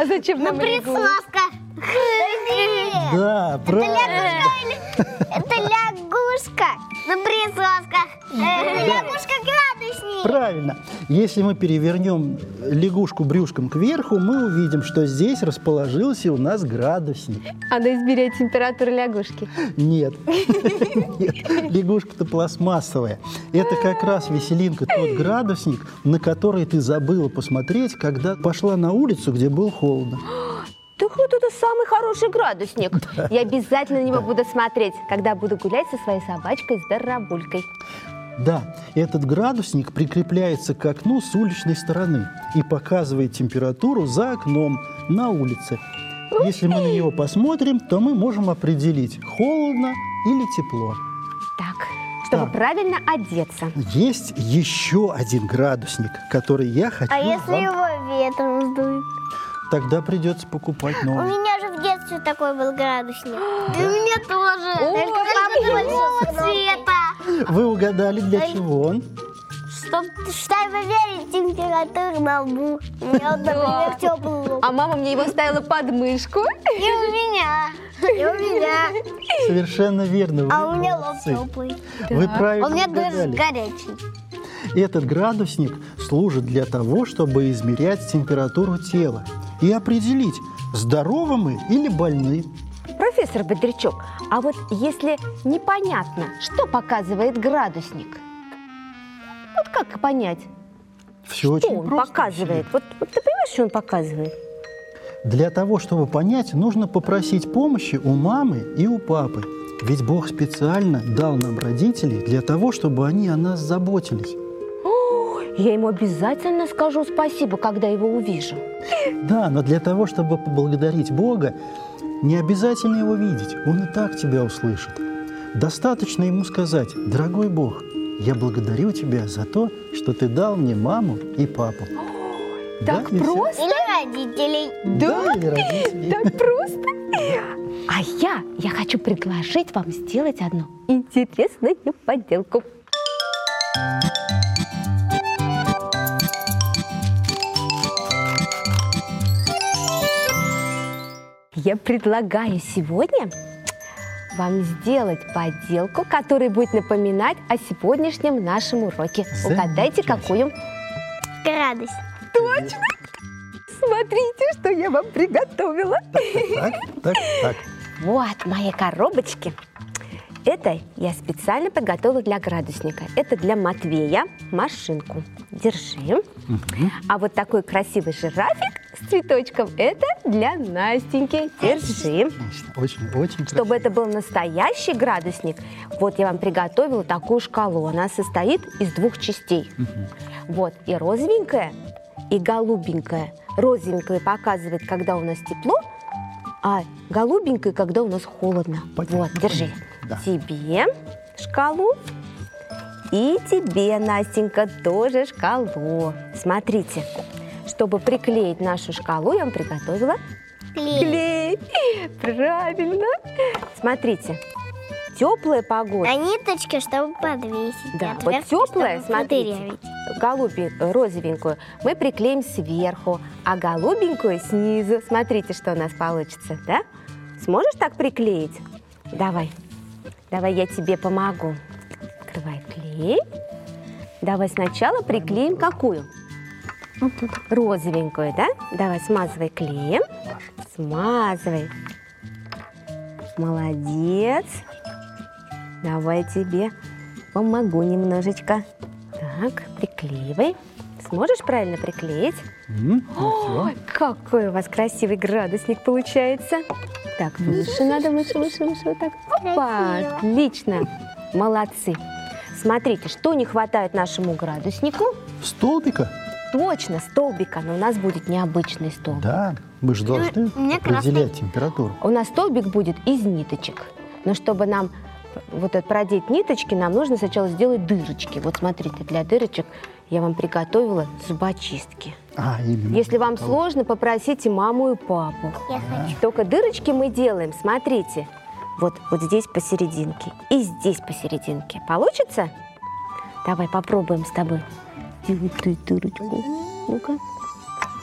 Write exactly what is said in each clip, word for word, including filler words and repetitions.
А зачем нам лягушка? Да, правильно. Это лягушка на присосках. Лягушка-градусник. Правильно. Если мы перевернем лягушку брюшком кверху, мы увидим, что здесь расположился у нас градусник. Она измеряет температуру лягушки. Нет. Нет. Лягушка-то пластмассовая. Это как раз, Веселинка, тот градусник, на который ты забыла посмотреть, когда пошла на улицу, где было холодно. Так вот это самый хороший градусник. Да. Я обязательно на него да. буду смотреть, когда буду гулять со своей собачкой Здоровулькой. Да, этот градусник прикрепляется к окну с уличной стороны и показывает температуру за окном на улице. Если мы на него посмотрим, то мы можем определить, холодно или тепло. Так, чтобы да. правильно одеться. Есть еще один градусник, который я хочу А если вам... его ветром сдует? Тогда придется покупать новый. У меня же в детстве такой был градусник. И у меня тоже. Только другого цвета. Вы угадали, для чего он? Чтоб, чтобы верить температуру на лбу. У меня, вот, например, теплый лоб. А мама мне его ставила под мышку. И у меня. И у меня. Совершенно верно. Вы а у меня молодцы. лоб теплый. Вы да. правильно У меня угадали. даже горячий. Этот градусник служит для того, чтобы измерять температуру тела и определить, здоровы мы или больны. Профессор Бодрячок, а вот если непонятно, что показывает градусник, вот как понять, Все что очень он просто. показывает? Вот, вот ты понимаешь, что он показывает? Для того, чтобы понять, нужно попросить помощи у мамы и у папы. Ведь Бог специально дал нам родителей для того, чтобы они о нас заботились. Я ему обязательно скажу спасибо, когда его увижу. Да, но для того, чтобы поблагодарить Бога, не обязательно его видеть. Он и так тебя услышит. Достаточно ему сказать: «Дорогой Бог, я благодарю тебя за то, что ты дал мне маму и папу». Так да, просто? Или родителей. Да, да или родителей. Так просто? А я, я хочу предложить вам сделать одну интересную поделку. Я предлагаю сегодня вам сделать поделку, которая будет напоминать о сегодняшнем нашем уроке. Угадайте, какую? Градус. Точно! Смотрите, что я вам приготовила. Так, так, так. Вот мои коробочки. Это я специально подготовила для градусника. Это для Матвея машинку. Держи. Угу. А вот такой красивый жирафик с цветочком – это для Настеньки. Держи. Очень, очень Чтобы красиво. это был настоящий градусник, вот я вам приготовила такую шкалу. Она состоит из двух частей. Угу. Вот, и розовенькая, и голубенькая. Розовенькая показывает, когда у нас тепло, а голубенькая, когда у нас холодно. Понятно, вот, держи. Да. Тебе шкалу и тебе, Настенька, тоже шкалу. Смотрите, чтобы приклеить нашу шкалу, я вам приготовила Клей. клей. Правильно. Смотрите, теплая погода. А ниточки, чтобы подвесить. Да, а вот отвертки, теплая, чтобы смотрите, продырявить. голубень, розовенькую мы приклеим сверху, а голубенькую снизу. Смотрите, что у нас получится, да? Сможешь так приклеить? Давай, давай я тебе помогу. Открывай клей. Давай сначала приклеим какую? Розовенькую, да? Давай, смазывай клеем. Смазывай. Молодец. Давай тебе помогу немножечко. Так, приклеивай. Сможешь правильно приклеить? М, ну Ой, какой у вас красивый градусник получается. Так, выше надо, выше, выше, выше, вот так. Опа, Красиво. отлично. Молодцы. Смотрите, что не хватает нашему градуснику? всё. Столбика? Точно, столбика, но у нас будет необычный столбик. Да, мы же должны мне определять красный. температуру. У нас столбик будет из ниточек. Но чтобы нам вот это продеть ниточки, нам нужно сначала сделать дырочки. Вот смотрите, для дырочек я вам приготовила зубочистки. А, именно. Если вам сложно, попросите маму и папу. Я хочу. Только дырочки мы делаем, смотрите, вот, вот здесь посерединке и здесь посерединке. Получится? Давай попробуем с тобой. Делай ты дырочку. Ну-ка.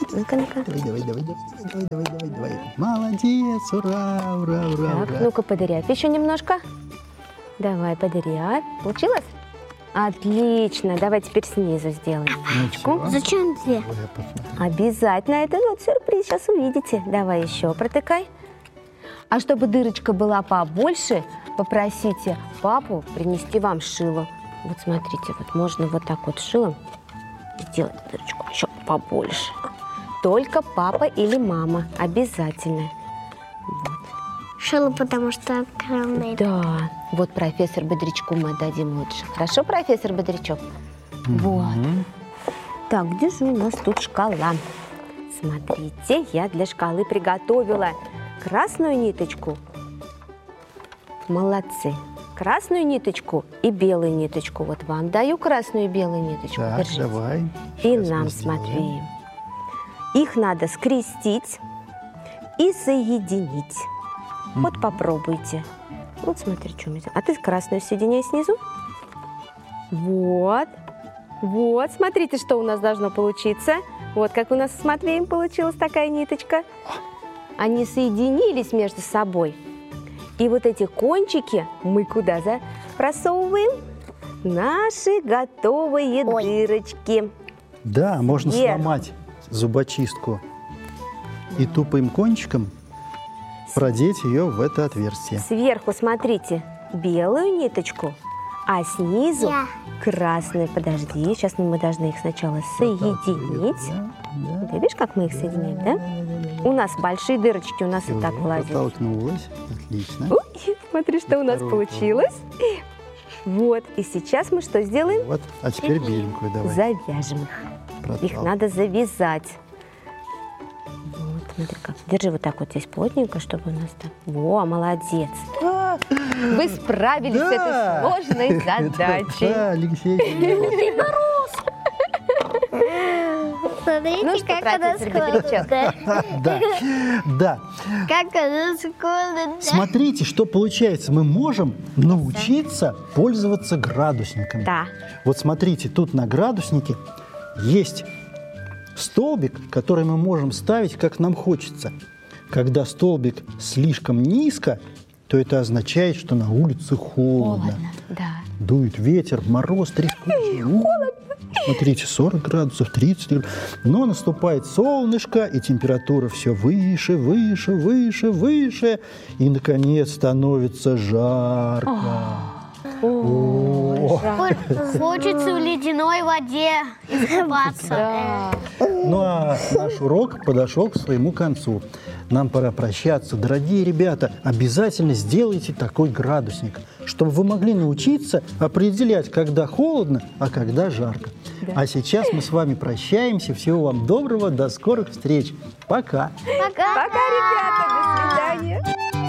Ну-ка, ну-ка. Давай, давай, давай, давай, давай, давай, давай. Молодец, ура, ура, ура, Так, ура. ну-ка, подырявь еще немножко. Давай, подырявь. Получилось? Отлично. Давай теперь снизу сделаем. Ничего. Зачем две? Ой, я посмотрю. Обязательно. Это вот сюрприз. Сейчас увидите. Давай еще протыкай. А чтобы дырочка была побольше, попросите папу принести вам шило. Вот смотрите, вот можно вот так вот шилом сделать дырочку еще побольше. Только папа или мама. Обязательно. Шило, потому что огромный. Да. Вот профессор Бодрячку мы отдадим лучше. Хорошо, профессор Бодрячок? Вот. Мгм. Так, где же у нас тут шкала? Смотрите, я для шкалы приготовила красную ниточку. Молодцы. Красную ниточку и белую ниточку. Вот вам даю красную и белую ниточку. Так, Держите. давай. И Сейчас нам мы с сделаем. Матвеем. Их надо скрестить и соединить. Вот попробуйте. Вот смотри, что мы сделаем. А ты красную соединяй снизу. Вот. Вот, смотрите, что у нас должно получиться. Вот как у нас с Матвеем получилась такая ниточка. Они соединились между собой. И вот эти кончики мы куда за просовываем? Наши готовые Ой. дырочки. Да, можно Вверх. сломать зубочистку и тупым кончиком продеть ее в это отверстие. Сверху, смотрите, белую ниточку, а снизу Я. красную. Подожди, сейчас мы должны их сначала соединить. Да, да. Ты видишь, как мы их соединяем, да? У нас большие дырочки, у нас и так Всё, влазят. Протолкнулась. Отлично. Ой, смотри, что у нас Второй получилось. Вот, и сейчас мы что сделаем? Вот, а теперь беленькую давай. Завяжем их. Их Протал. надо завязать. Вот, смотри как. Держи вот так вот здесь плотненько, чтобы у нас там... Во, молодец. Вы справились с этой сложной задачей. Да, Алексей. Смотрите, Ну что, как она профессор Бодрячок? складывает. Да, да. Как она складывает. Смотрите, что получается. Мы можем научиться пользоваться градусниками. Да. Вот смотрите, тут на градуснике есть столбик, который мы можем ставить, как нам хочется. Когда столбик слишком низко, то это означает, что на улице холодно. Холодно, да. Дует ветер, мороз, трескучий. Холодно. Смотрите, сорок градусов, тридцать градусов. Но наступает солнышко, и температура все выше, выше, выше, выше. И, наконец, становится жарко. Ой, жаль. Хочется в ледяной воде искупаться. Да. Ну а наш урок подошел к своему концу. Нам пора прощаться. Дорогие ребята, обязательно сделайте такой градусник, чтобы вы могли научиться определять, когда холодно, а когда жарко. А сейчас мы с вами прощаемся. Всего вам доброго, до скорых встреч. Пока. Пока. Пока, ребята, до свидания.